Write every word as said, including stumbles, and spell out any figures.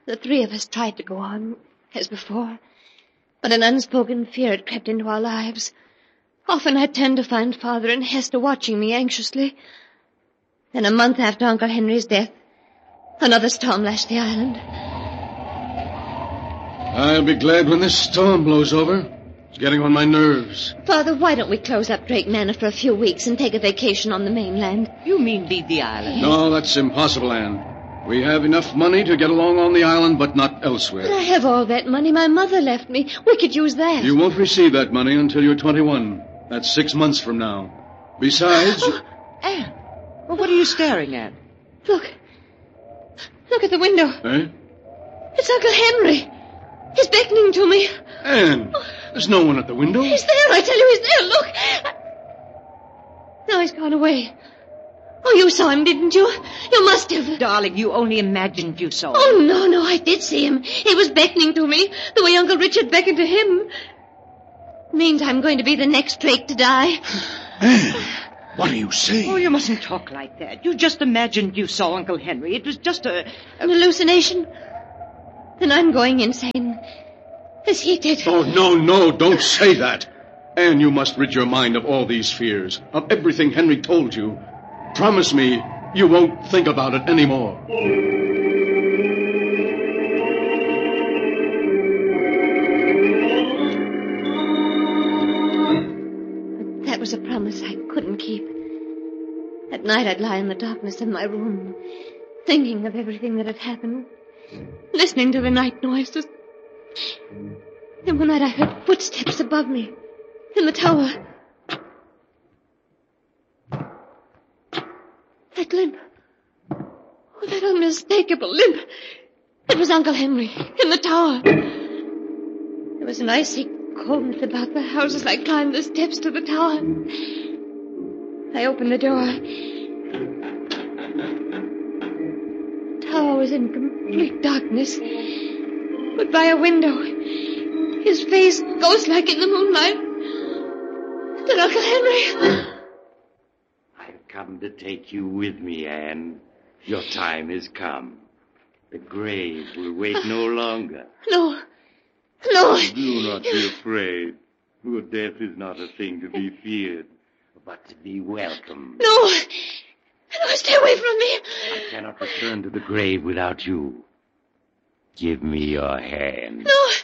The three of us tried to go on, as before, but an unspoken fear had crept into our lives. Often I'd turned to find Father and Hester watching me anxiously. Then a month after Uncle Henry's death, another storm lashed the island. I'll be glad when this storm blows over. It's getting on my nerves. Father, why don't we close up Drake Manor for a few weeks and take a vacation on the mainland? You mean leave the island? No, that's impossible, Anne. We have enough money to get along on the island, but not elsewhere. But I have all that money my mother left me. We could use that. You won't receive that money until you're twenty-one. That's six months from now. Besides... Oh, Anne, well, what are you staring at? Look. Look at the window. Eh? It's Uncle Henry. He's beckoning to me. Anne, there's no one at the window. He's there, I tell you, he's there. Look. Now he's gone away. Oh, you saw him, didn't you? You must have. Darling, you only imagined you saw him. Oh, no, no, I did see him. He was beckoning to me, the way Uncle Richard beckoned to him. Means I'm going to be the next Drake to die. Anne, what are you saying? Oh, you mustn't talk like that. You just imagined you saw Uncle Henry. It was just a... a... An hallucination? Then I'm going insane. As he did. Oh, no, no, don't say that. Anne, you must rid your mind of all these fears, of everything Henry told you. Promise me you won't think about it anymore. But that was a promise I couldn't keep. At night I'd lie in the darkness of my room, thinking of everything that had happened, listening to the night noises. And one night I heard footsteps above me, in the tower. That limp. Oh, that unmistakable limp. It was Uncle Henry, in the tower. There was an icy coldness about the house as I climbed the steps to the tower. I opened the door. The tower was in complete darkness. But by a window, his face ghost-like in the moonlight, stood Uncle Henry. I've come to take you with me, Anne. Your time has come. The grave will wait no longer. No. No. Do not be afraid. Your death is not a thing to be feared, but to be welcomed. No. No, stay away from me. I cannot return to the grave without you. Give me your hand. No.